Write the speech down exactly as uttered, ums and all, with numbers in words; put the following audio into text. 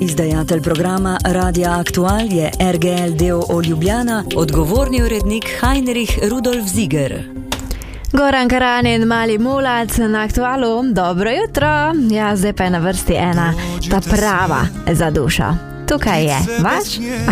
Izdajatelj programa Radia Aktual je R G L d o o Ljubljana, odgovorni urednik Heinrich Rudolf Ziger. Goran Karanin, mali mulac na Aktualu. Dobro jutro. Ja, zdaj pa je na vrsti ena, ta prava za dušo. Tukaj je vaš